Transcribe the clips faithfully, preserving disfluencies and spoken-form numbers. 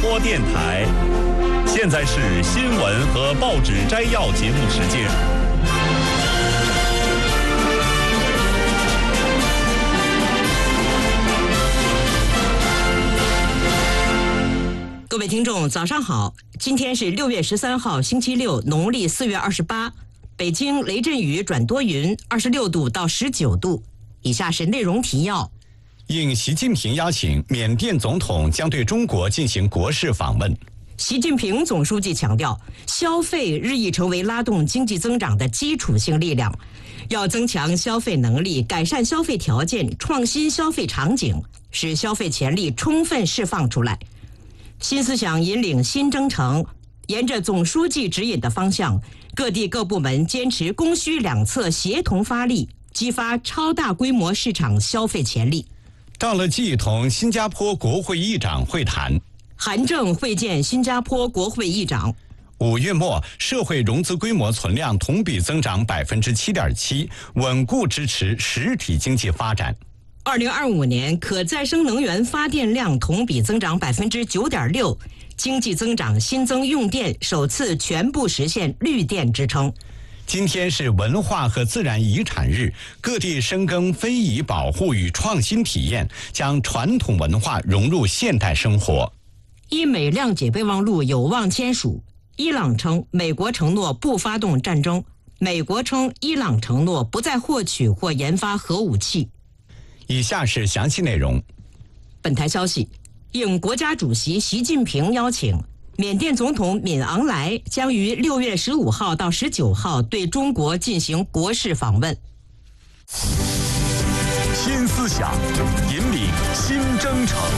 播电台。现在是新闻和报纸摘要节目时间。 各位听众，早上好！今天是六月十三号，星期六，农历四月二十八。北京雷阵雨转多云，二十六度到十九度。以下是内容提要。 应习近平邀请，缅甸总统将对中国进行国事访问。 习近平总书记强调，消费日益成为拉动经济增长的基础性力量，要增强消费能力，改善消费条件，创新消费场景，使消费潜力充分释放出来。新思想引领新征程，沿着总书记指引的方向，各地各部门坚持供需两侧协同发力，激发超大规模市场消费潜力。 赵乐际同新加坡国会议长会谈。 韩正会见新加坡国会议长。 五月末，社会融资规模存量同比增长百分之七点七，稳固支持实体经济发展。 二零二五年可再生能源发电量同比增长百分之九点六，经济增长新增用电首次全部实现绿电支撑。 今天是文化和自然遗产日，各地深耕非遗保护与创新体验，将传统文化融入现代生活。 伊美谅解备忘录有望签署。伊朗称美国承诺不发动战争，美国称伊朗承诺不再获取或研发核武器。 以下是详细内容。 本台消息，应国家主席习近平邀请，缅甸总统敏昂莱将于六月十五号到十九号对中国进行国事访问。 新思想引领新征程。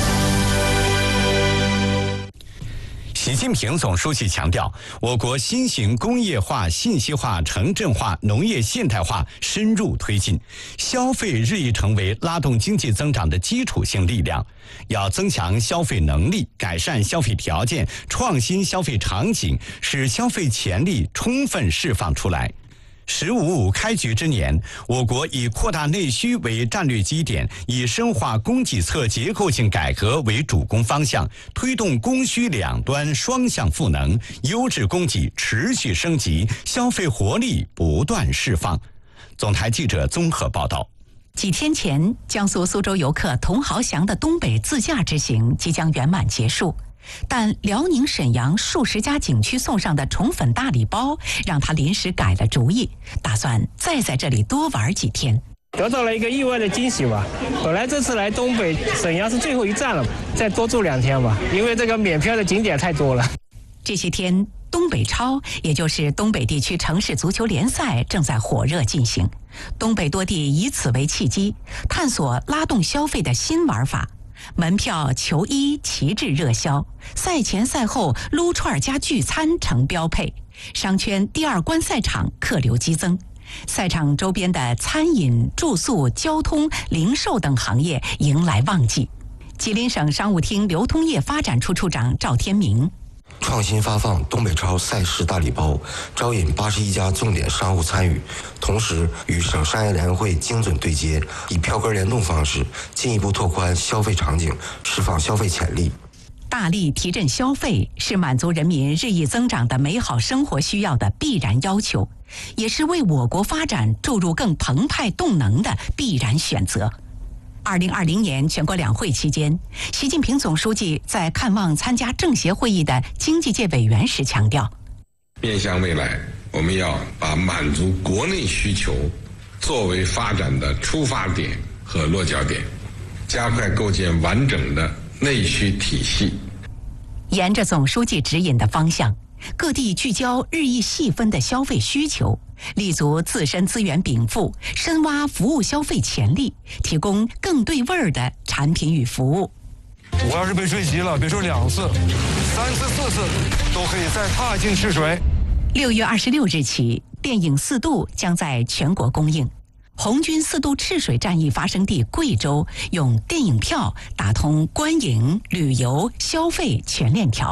习近平总书记强调，我国新型工业化、信息化、城镇化、农业现代化深入推进，消费日益成为拉动经济增长的基础性力量。要增强消费能力，改善消费条件，创新消费场景，使消费潜力充分释放出来。十五五开局之年，我国以扩大内需为战略基点，以深化供给侧结构性改革为主攻方向，推动供需两端双向赋能，优质供给持续升级，消费活力不断释放。总台记者综合报道。 几天前，江苏苏州游客童豪祥的东北自驾之行即将圆满结束。但辽宁沈阳数十家景区送上的宠粉大礼包，让他临时改了主意，打算再在这里多玩几天。 得到了一个意外的惊喜吧。本来这次来东北沈阳是最后一站了，再多住两天吧，因为这个免票的景点太多了。 这些天，东北超，也就是东北地区城市足球联赛正在火热进行。东北多地以此为契机，探索拉动消费的新玩法。门票、球衣旗帜热销，赛前赛后撸串加聚餐成标配。商圈第二观赛场客流激增，赛场周边的餐饮、住宿、交通、零售等行业迎来旺季。吉林省商务厅流通业发展处处长赵天明。 创新发放东北超赛事大礼包，招引八十一家重点商户参与，同时与省商业联会精准对接，以票根联动方式进一步拓宽消费场景，释放消费潜力。 大力提振消费是满足人民日益增长的美好生活需要的必然要求，也是为我国发展注入更澎湃动能的必然选择。二零二零年全国两会期间，习近平总书记在看望参加政协会议的经济界委员时强调， 面向未来，我们要把满足国内需求作为发展的出发点和落脚点，加快构建完整的内需体系。 沿着总书记指引的方向，各地聚焦日益细分的消费需求，立足自身资源禀赋，深挖服务消费潜力，提供更对味儿的产品与服务。 我要是被追击了，别说两次、三次、四次，都可以再踏进赤水。 六月二十六日起，电影《四渡》将在全国公映。红军四渡赤水战役发生地贵州，用电影票打通观影、旅游、消费全链条。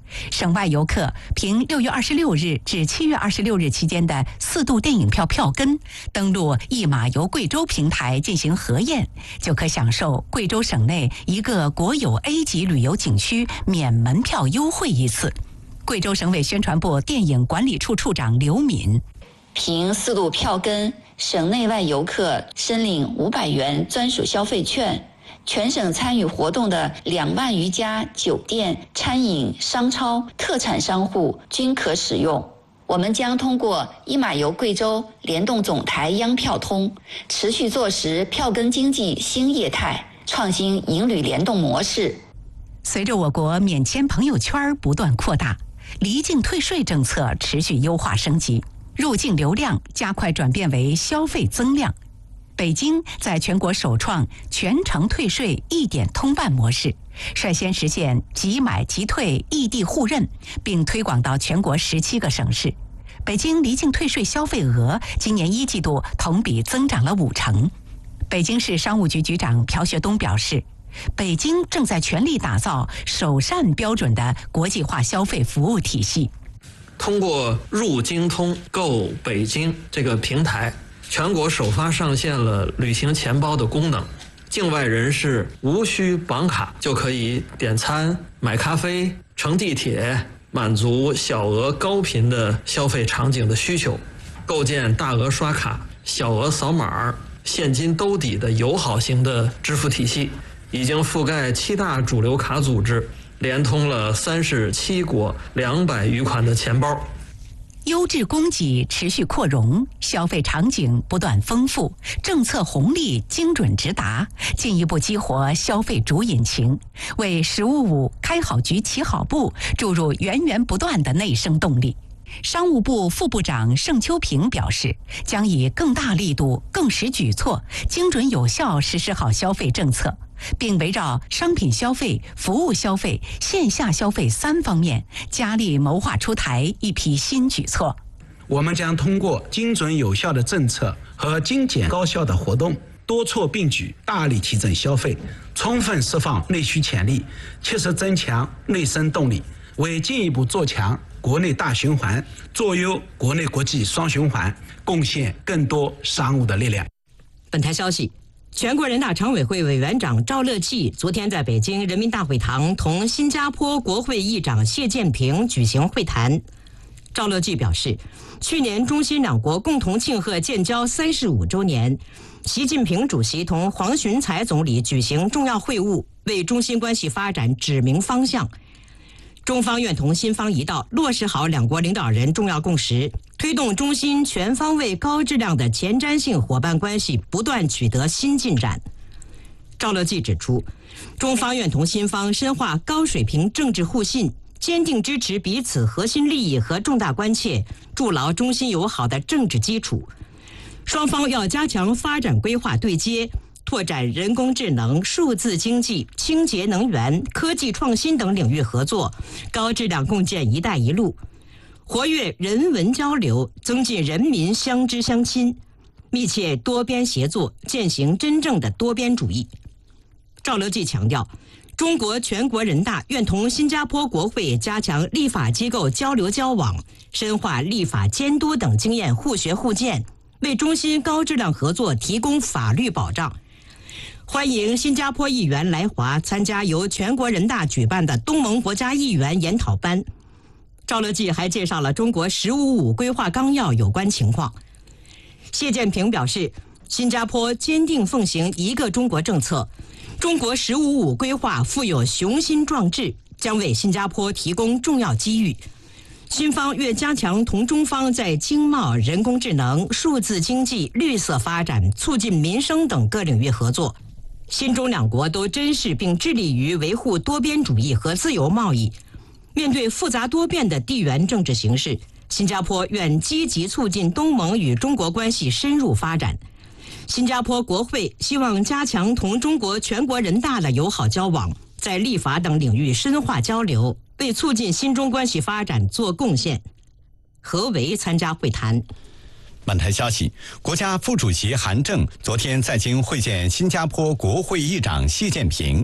省外游客凭六月二十六日至七月二十六日期间的四度电影票票根，登录一马游贵州平台进行核验，就可享受贵州省内一个国有 A 级旅游景区免门票优惠一次。贵州省委宣传部电影管理处处长刘敏： 凭四度票根，省内外游客申领五百元专属消费券。全省参与活动的两万余家酒店、餐饮、商超、特产商户均可使用。我们将通过一马游贵州联动总台央票通，持续做实票根经济新业态，创新营旅联动模式。 随着我国免签朋友圈不断扩大，离境退税政策持续优化升级，入境流量加快转变为消费增量。北京在全国首创全程退税一点通办模式，率先实现即买即退异地互认，并推广到全国十七个省市。北京离境退税消费额今年一季度同比增长了五成。北京市商务局局长朴学东表示，北京正在全力打造首善标准的国际化消费服务体系。 通过入京通购北京这个平台，全国首发上线了旅行钱包的功能，境外人士无需绑卡就可以点餐、买咖啡、乘地铁，满足小额高频的消费场景的需求，构建大额刷卡、小额扫码、现金兜底的友好型的支付体系，已经覆盖七大主流卡组织，连通了三十七国两百余款的钱包。 优质供给持续扩容，消费场景不断丰富，政策红利精准直达，进一步激活消费主引擎，为“十五五”开好局、起好步注入源源不断的内生动力。商务部副部长盛秋平表示，将以更大力度、更实举措，精准有效实施好消费政策，并围绕商品消费、服务消费、线下消费三方面，加力谋划出台一批新举措。 我们将通过精准有效的政策和精简高效的活动，多措并举，大力提振消费，充分释放内需潜力，切实增强内生动力，为进一步做强国内大循环，做优国内国际双循环，贡献更多商务的力量。 本台消息，全国人大常委会委员长赵乐际昨天在北京人民大会堂同新加坡国会议长谢建平举行会谈。赵乐际表示，去年中新两国共同庆贺建交三十五周年，习近平主席同黄循财总理举行重要会晤，为中新关系发展指明方向。中方愿同新方一道，落实好两国领导人重要共识，推动中新全方位高质量的前瞻性伙伴关系不断取得新进展。赵乐际指出，中方愿同新方深化高水平政治互信，坚定支持彼此核心利益和重大关切，筑牢中新友好的政治基础。双方要加强发展规划对接，拓展人工智能、数字经济、清洁能源、科技创新等领域合作，高质量共建“一带一路”，活跃人文交流，增进人民相知相亲，密切多边协作，践行真正的多边主义。赵乐际强调，中国全国人大愿同新加坡国会加强立法机构交流交往，深化立法监督等经验互学互鉴，为中新高质量合作提供法律保障。欢迎新加坡议员来华参加由全国人大举办的东盟国家议员研讨班。赵乐际还介绍了中国“十五五”规划纲要有关情况。谢建平表示，新加坡坚定奉行一个中国政策，中国“十五五”规划富有雄心壮志，将为新加坡提供重要机遇。新方愿加强同中方在经贸、人工智能、数字经济、绿色发展、促进民生等各领域合作。新中两国都珍视并致力于维护多边主义和自由贸易。面对复杂多变的地缘政治形势，新加坡愿积极促进东盟与中国关系深入发展。新加坡国会希望加强同中国全国人大的友好交往，在立法等领域深化交流，为促进新中关系发展做贡献。何为参加会谈。 本台消息，国家副主席韩正昨天在京会见新加坡国会议长谢建平。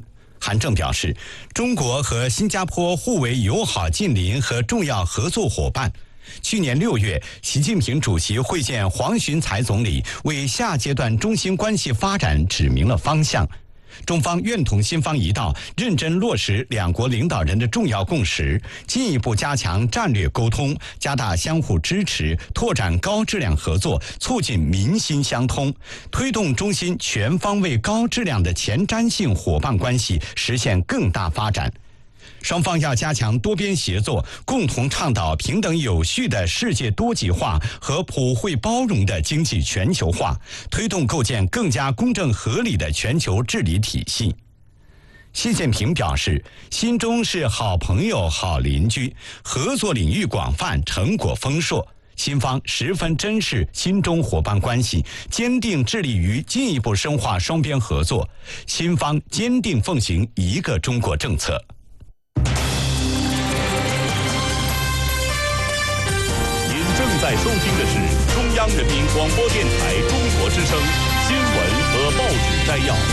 韩正表示，中国和新加坡互为友好近邻和重要合作伙伴。去年六月，习近平主席会见黄循财总理，为下阶段中新关系发展指明了方向。中方愿同新方一道，认真落实两国领导人的重要共识，进一步加强战略沟通，加大相互支持，拓展高质量合作，促进民心相通，推动中新全方位高质量的前瞻性伙伴关系实现更大发展。双方要加强多边协作，共同倡导平等有序的世界多极化和普惠包容的经济全球化，推动构建更加公正合理的全球治理体系。习近平表示，新中是好朋友、好邻居，合作领域广泛，成果丰硕。新方十分珍视新中伙伴关系，坚定致力于进一步深化双边合作。新方坚定奉行一个中国政策。 正在收听的是中央人民广播电台中国之声新闻和报纸摘要。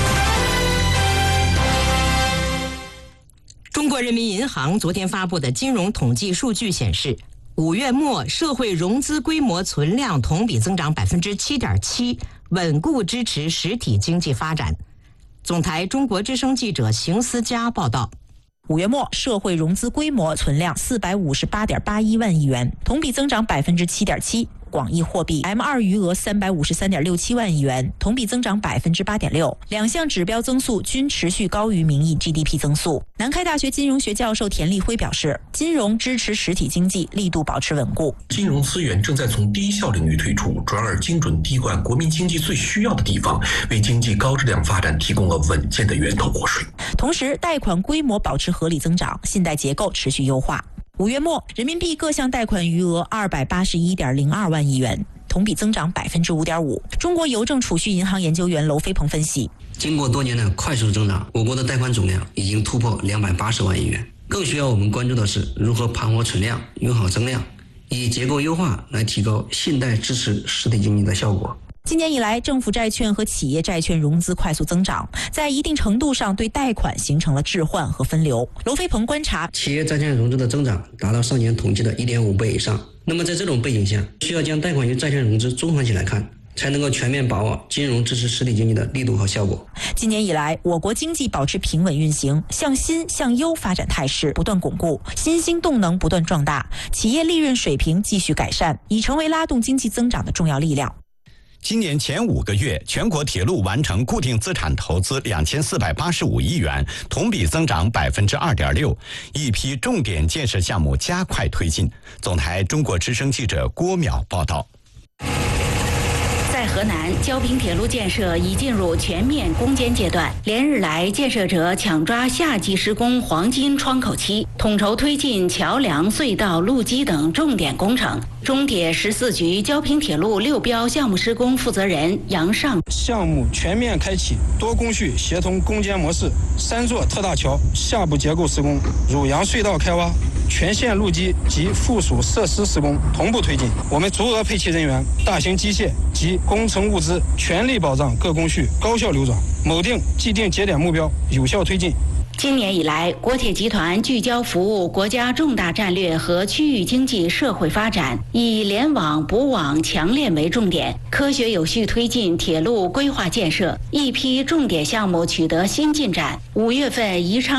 中国人民银行昨天发布的金融统计数据显示，五月末社会融资规模存量同比增长百分之七点七，稳固支持实体经济发展。总台中国之声记者邢思佳报道。 五月末，社会融资规模存量四百五十八点八一万亿元，同比增长百分之七点七。广义货币 M 二 余额三百五十三点六七万亿元，同比增长百分之八点六，两项指标增速均持续高于名义 G D P 增速。南开大学金融学教授田立辉表示，金融支持实体经济力度保持稳固， 金融资源正在从低效领域退出，转而精准滴灌国民经济最需要的地方，为经济高质量发展提供了稳健的源头活水。 同时，贷款规模保持合理增长，信贷结构持续优化。五月末，人民币各项贷款余额二百八十一点零二万亿元，同比增长百分之五点五。中国邮政储蓄银行研究员娄飞鹏分析， 经过多年的快速增长，我国的贷款总量已经突破两百八十万亿元。更需要我们关注的是如何盘活存量、用好增量，以结构优化来提高信贷支持实体经济的效果。 今年以来，政府债券和企业债券融资快速增长，在一定程度上对贷款形成了置换和分流。娄飞鹏观察， 企业债券融资的增长达到上年统计的 一点五倍以上。那么在这种背景下，需要将贷款与债券融资综合起来看，才能够全面把握金融支持实体经济的力度和效果。 今年以来，我国经济保持平稳运行，向新向优发展态势不断巩固，新兴动能不断壮大，企业利润水平继续改善，已成为拉动经济增长的重要力量。 今年前五个月，全国铁路完成固定资产投资两千四百八十五亿元，同比增长百分之二点六。一批重点建设项目加快推进。总台中国之声记者郭淼报道。 在河南，胶平铁路建设已进入全面攻坚阶段。连日来，建设者抢抓夏季施工黄金窗口期，统筹推进桥梁、隧道、路基等重点工程。中铁十四局胶平铁路六标项目施工负责人杨尚， 项目全面开启多工序协同攻坚模式，三座特大桥下部结构施工，汝阳隧道开挖，全线路基及附属设施施工同步推进。我们足额配齐人员、大型机械及工程物资，全力保障各工序高效流转，锚定既定节点目标，有效推进。 今年以来，国铁集团聚焦服务国家重大战略和区域经济社会发展，以联网、补网、强链为重点，科学有序推进铁路规划建设，一批重点项目取得新进展。五月份，宜昌